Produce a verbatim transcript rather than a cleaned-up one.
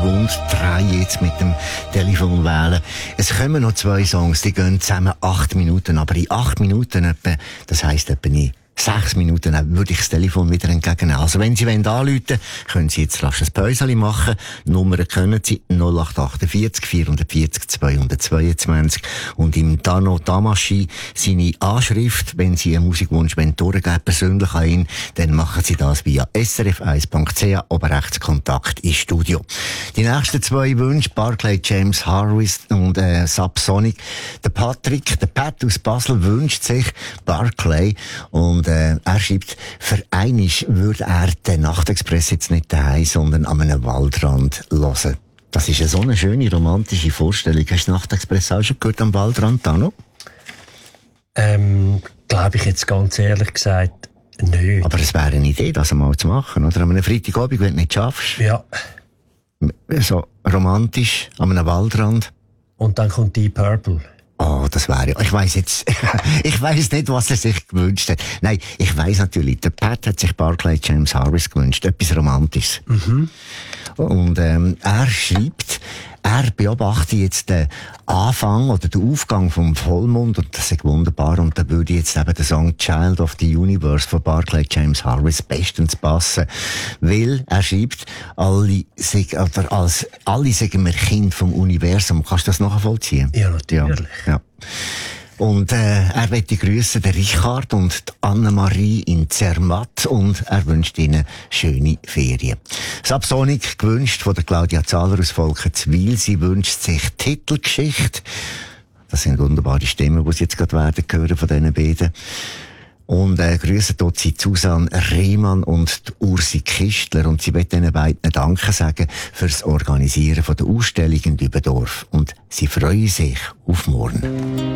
Wunsch drei jetzt mit dem Telefon wählen. Es kommen noch zwei Songs, die gehen zusammen acht Minuten, aber in acht Minuten etwa, das heisst etwa nicht sechs Minuten, dann würde ich das Telefon wieder entgegennehmen. Also wenn Sie anrufen wollen, können Sie jetzt rasch ein Päuschen machen. Nummern können Sie null acht vier acht, vier vier null, zwei zwei zwei und im Dano Damaschi seine Anschrift, wenn Sie einen Musikwunsch durchgeben persönlich an ihn, dann machen Sie das via s r f eins punkt c h, oben rechts Kontakt ins Studio. Die nächsten zwei Wünsche, Barclay James Harris und äh, Subsonic. Der Patrick, der Pat aus Basel wünscht sich Barclay und äh, er schreibt, für einisch würde er den Nachtexpress jetzt nicht daheim, sondern an einem Waldrand hören. Das ist eine so eine schöne, romantische Vorstellung. Hast du Nachtexpress auch schon gehört am Waldrand, Dano? Ähm, glaube ich jetzt ganz ehrlich gesagt, nicht. Aber es wäre eine Idee, das einmal zu machen, oder? An einem Freitagabend, wenn du nicht schaffst. Ja. So romantisch, an einem Waldrand. Und dann kommt Deep Purple. Oh, das wäre ja. Ich weiss jetzt, ich weiss nicht, was er sich gewünscht hat. Nein, ich weiss natürlich, der Pat hat sich Barclay James Harris gewünscht. Etwas Romantisches. Mhm. Und, ähm, er schreibt, er beobachtet jetzt den Anfang oder den Aufgang vom Vollmond und das ist wunderbar und da würde jetzt eben der Song Child of the Universe von Barclay James Harris bestens passen, weil er schreibt, alle, oder als, alle sagen wir Kind vom Universum. Kannst du das nachvollziehen? Ja, natürlich. Ja. Ja. Und äh, er möchte grüßen den Richard und die Annemarie in Zermatt und er wünscht ihnen schöne Ferien. Subsonic gewünscht von der Claudia Zahler aus Volkenswil. Sie wünscht sich Titelgeschichte. Das sind wunderbare Stimmen, die Sie jetzt gerade werden hören von diesen beiden. Und äh, grüßen dort sie Susanne Riemann und die Ursi Kistler. Und sie will diesen beiden Danke sagen fürs Organisieren von der Ausstellung in Dübendorf. Und sie freuen sich auf morgen.